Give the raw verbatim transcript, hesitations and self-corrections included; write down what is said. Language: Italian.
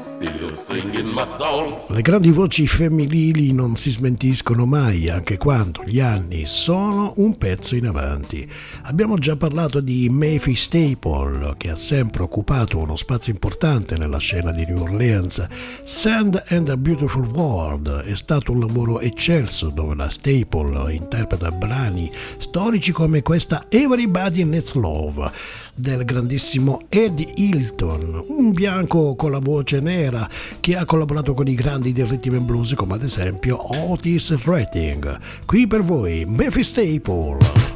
still singing my song. Le grandi voci femminili non si smentiscono mai, anche quando gli anni sono un pezzo in avanti. Abbiamo già parlato di Mavis Staples, che ha sempre occupato uno spazio importante nella scena di New Orleans. Sand and a Beautiful World è stato un lavoro eccelso dove la Staples interpreta brani storici come questa Everybody Needs Love del grandissimo Eddie Hilton, un bianco con la voce nera che ha collaborato con i grandi del rhythm and blues come ad esempio Otis Redding. Qui per voi Mavis Staples.